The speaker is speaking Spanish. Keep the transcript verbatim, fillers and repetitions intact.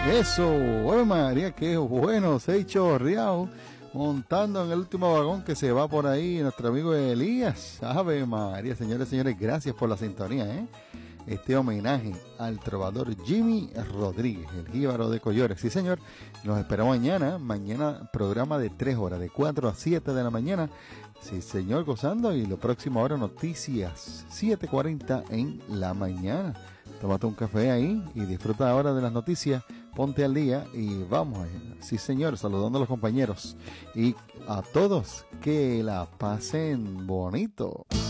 Eso, ¡Ave María, qué bueno! Se ha chorreado montando en el último vagón que se va por ahí nuestro amigo Elías. ¡Ave María! Señores, señores, gracias por la sintonía, ¿eh? Este homenaje al trovador Jimmy Rodríguez, el jíbaro de Collores. Sí, señor, nos esperamos mañana. Mañana programa de tres horas, de cuatro a siete de la mañana. Sí, señor, gozando. Y lo próximo ahora, noticias, siete cuarenta en la mañana. Tómate un café ahí y disfruta ahora de las noticias. Ponte al día y vamos. Sí, señor, saludando a los compañeros. Y a todos, que la pasen bonito.